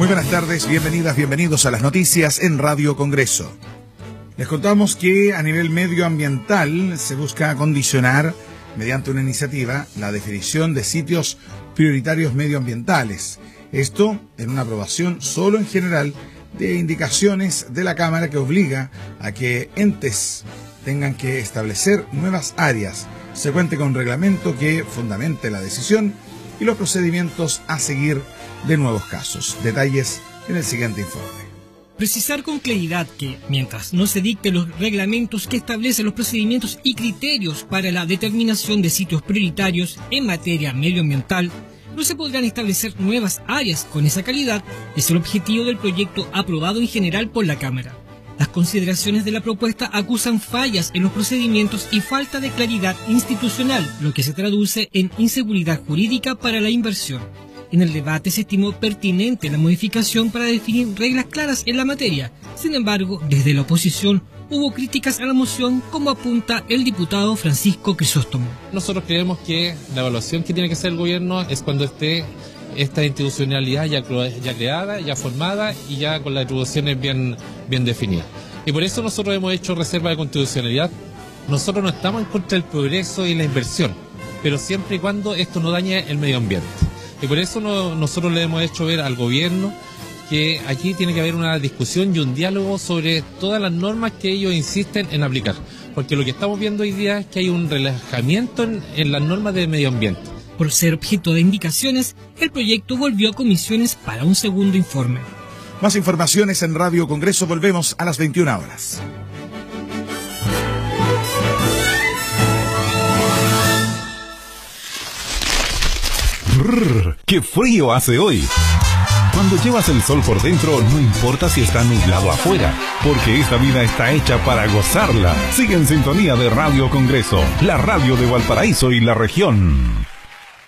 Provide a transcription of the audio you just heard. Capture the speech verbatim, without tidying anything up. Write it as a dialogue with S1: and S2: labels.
S1: buenas tardes, bienvenidas, bienvenidos a las noticias en Radio Congreso. Les contamos que a nivel medioambiental se busca acondicionar, mediante una iniciativa, la definición de sitios prioritarios medioambientales. Esto en una aprobación solo en general de indicaciones de la Cámara que obliga a que entes tengan que establecer nuevas áreas, se cuente con un reglamento que fundamente la decisión y los procedimientos a seguir de nuevos casos. Detalles en el siguiente informe.
S2: Precisar con claridad que, mientras no se dicten los reglamentos que establecen los procedimientos y criterios para la determinación de sitios prioritarios en materia medioambiental, no se podrán establecer nuevas áreas con esa calidad, es el objetivo del proyecto aprobado en general por la Cámara. Las consideraciones de la propuesta acusan fallas en los procedimientos y falta de claridad institucional, lo que se traduce en inseguridad jurídica para la inversión. En el debate se estimó pertinente la modificación para definir reglas claras en la materia. Sin embargo, desde la oposición hubo críticas a la moción, como apunta el diputado Francisco Crisóstomo.
S3: Nosotros creemos que la evaluación que tiene que hacer el gobierno es cuando esté esta institucionalidad ya, ya creada, ya formada y ya con las atribuciones bien, bien definidas. Y por eso nosotros hemos hecho reserva de constitucionalidad. Nosotros no estamos en contra del progreso y la inversión, pero siempre y cuando esto no dañe el medio ambiente. Y por eso no, nosotros le hemos hecho ver al gobierno que aquí tiene que haber una discusión y un diálogo sobre todas las normas que ellos insisten en aplicar. Porque lo que estamos viendo hoy día es que hay un relajamiento en, en las normas de medio ambiente.
S2: Por ser objeto de indicaciones, el proyecto volvió a comisiones para un segundo informe.
S1: Más informaciones en Radio Congreso, volvemos a las veintiuna horas.
S4: Brrr, ¡qué frío hace hoy! Cuando llevas el sol por dentro, no importa si está nublado afuera, porque esta vida está hecha para gozarla. Sigue en sintonía de Radio Congreso, la radio de Valparaíso y la región.